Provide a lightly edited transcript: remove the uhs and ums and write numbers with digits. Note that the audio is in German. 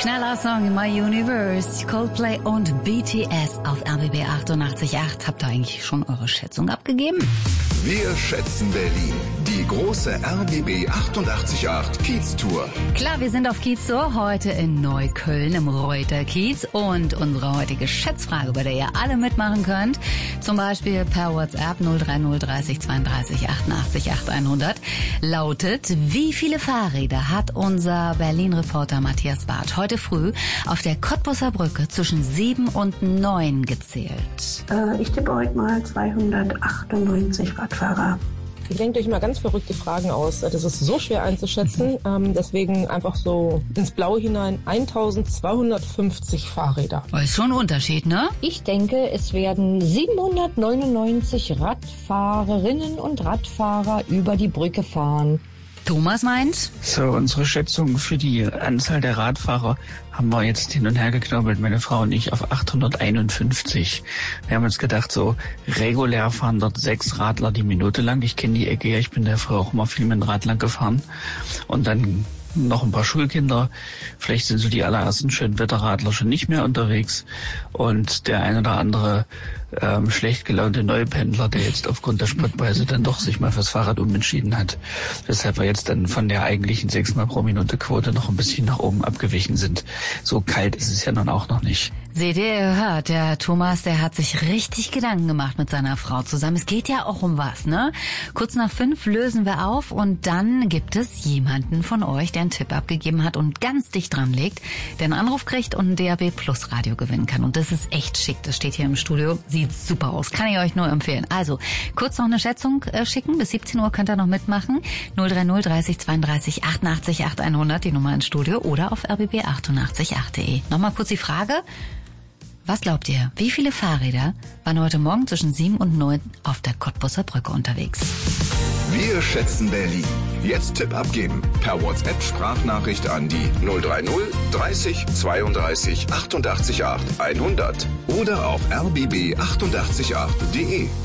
Schneller Song in My Universe, Coldplay und BTS auf RBB 88.8. Habt ihr eigentlich schon eure Schätzung abgegeben? Wir schätzen Berlin. Die große RBB 88.8 Kiez-Tour. Klar, wir sind auf Kiez-Tour, heute in Neukölln im Reuter-Kiez. Und unsere heutige Schätzfrage, bei der ihr alle mitmachen könnt, zum Beispiel per WhatsApp 030 30 32 88 8100, lautet: Wie viele Fahrräder hat unser Berlin-Reporter Matthias Barth heute früh auf der Cottbusser Brücke zwischen 7 und 9 gezählt? Ich tippe heute mal 298 Radfahrer. Ihr denkt euch mal ganz verrückte Fragen aus. Das ist so schwer einzuschätzen. Deswegen einfach so ins Blaue hinein 1250 Fahrräder. Ist schon ein Unterschied, ne? Ich denke, es werden 799 Radfahrerinnen und Radfahrer über die Brücke fahren. Thomas meint? So, unsere Schätzung für die Anzahl der Radfahrer haben wir jetzt hin und her geknobelt, meine Frau und ich, auf 851. Wir haben uns gedacht, so regulär fahren dort 6 Radler die Minute lang. Ich kenne die Ecke ja, ich bin da früher auch immer viel mit dem Rad lang gefahren. Und dann noch ein paar Schulkinder. Vielleicht sind so die allerersten Schönwetterradler schon nicht mehr unterwegs. Und der ein oder andere schlecht gelaunte Neupendler, der jetzt aufgrund der Spritpreise dann doch sich mal fürs Fahrrad umentschieden hat. Weshalb wir jetzt dann von der eigentlichen 6 Mal pro Minute Quote noch ein bisschen nach oben abgewichen sind. So kalt ist es ja nun auch noch nicht. Seht ihr, ihr hört, der Thomas, der hat sich richtig Gedanken gemacht mit seiner Frau zusammen. Es geht ja auch um was, ne? Kurz nach 5 lösen wir auf und dann gibt es jemanden von euch, der einen Tipp abgegeben hat und ganz dicht dran liegt, der einen Anruf kriegt und ein DAB Plus Radio gewinnen kann. Und das ist echt schick. Das steht hier im Studio. Sieht super aus. Kann ich euch nur empfehlen. Also, kurz noch eine Schätzung schicken. Bis 17 Uhr könnt ihr noch mitmachen. 030 30 32 88 8100, die Nummer ins Studio, oder auf rbb888.de. Nochmal kurz die Frage. Was glaubt ihr, wie viele Fahrräder waren heute Morgen zwischen 7 und 9 auf der Cottbusser Brücke unterwegs? Wir schätzen Berlin. Jetzt Tipp abgeben. Per WhatsApp-Sprachnachricht an die 030 30 32 88 8 100 oder auf rbb888.de.